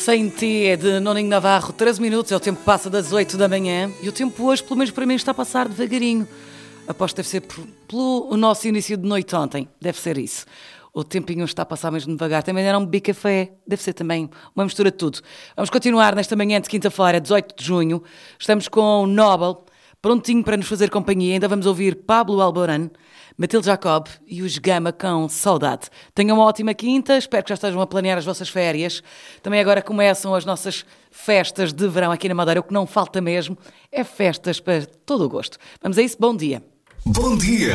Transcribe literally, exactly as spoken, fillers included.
Sem Ti é de Noninho Navarro, treze minutos, é o tempo que passa das oito da manhã e o tempo hoje, pelo menos para mim, está a passar devagarinho. Aposto que deve ser por, pelo nosso início de noite ontem, deve ser isso. O tempinho está a passar mesmo devagar. Também era um bebi café, deve ser também uma mistura de tudo. Vamos continuar nesta manhã de quinta-feira, dezoito de junho. Estamos com o Nobel, prontinho para nos fazer companhia. Ainda vamos ouvir Pablo Alborán, Matilde Jacob e os Gama com Saudade. Tenham uma ótima quinta, espero que já estejam a planear as vossas férias. Também agora começam as nossas festas de verão aqui na Madeira. O que não falta mesmo é festas para todo o gosto. Vamos a isso, bom dia. Bom dia!